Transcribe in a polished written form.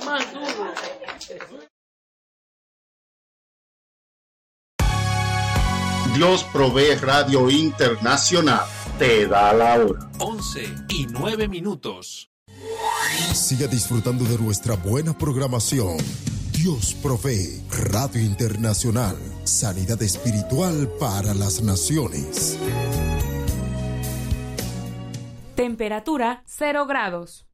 más duro. Dios provee Radio Internacional. Te da la hora. 11:09. Siga disfrutando de nuestra buena programación. Dios provee Radio Internacional. Sanidad espiritual para las naciones. Temperatura 0 grados.